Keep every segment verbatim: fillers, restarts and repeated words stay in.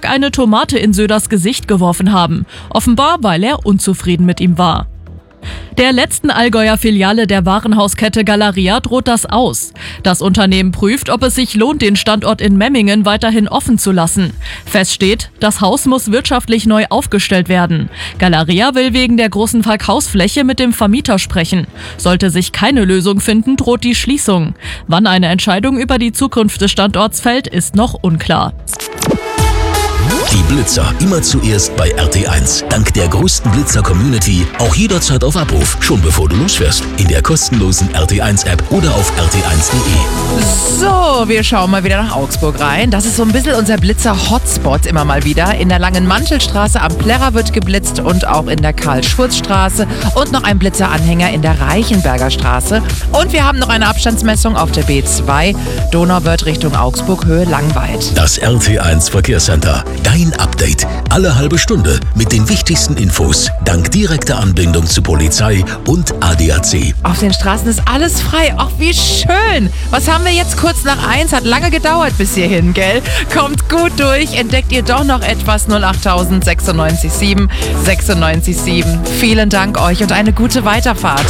Tag eine Tomate in Söders Gesicht geworfen haben. Offenbar, weil er unzufrieden mit ihm war. Der letzten Allgäuer Filiale der Warenhauskette Galeria droht das aus. Das Unternehmen prüft, ob es sich lohnt, den Standort in Memmingen weiterhin offen zu lassen. Fest steht, das Haus muss wirtschaftlich neu aufgestellt werden. Galeria will wegen der großen Verkaufsfläche mit dem Vermieter sprechen. Sollte sich keine Lösung finden, droht die Schließung. Wann eine Entscheidung über die Zukunft des Standorts fällt, ist noch unklar. Die Blitzer immer zuerst bei R T eins. Dank der größten Blitzer-Community auch jederzeit auf Abruf, schon bevor du losfährst. In der kostenlosen R T eins App oder auf r t eins punkt de. So, wir schauen mal wieder nach Augsburg rein. Das ist so ein bisschen unser Blitzer-Hotspot immer mal wieder. In der Langen Mantelstraße am Plärrer wird geblitzt und auch in der Karl-Schurz-Straße und noch ein Blitzeranhänger in der Reichenberger Straße. Und wir haben noch eine Abstandsmessung auf der B zwei, Donauwörth Richtung Augsburg, Höhe Langweid. Das R T eins Verkehrscenter. Dein Update. Alle halbe Stunde mit den wichtigsten Infos. Dank direkter Anbindung zu Polizei und A D A C. Auf den Straßen ist alles frei. Ach, wie schön. Was haben wir jetzt kurz nach eins? Hat lange gedauert bis hierhin, gell? Kommt gut durch. Entdeckt ihr doch noch etwas. null acht sechsundneunzig sieben sechsundneunzig sieben. Vielen Dank euch und eine gute Weiterfahrt.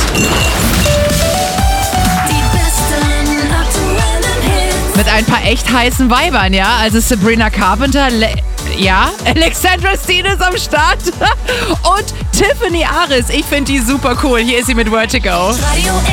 Mit ein paar echt heißen Weibern, ja? Also Sabrina Carpenter, Le- ja, Alexandra Steen ist am Start und Tiffany Aris. Ich finde die super cool. Hier ist sie mit Vertigo. Radio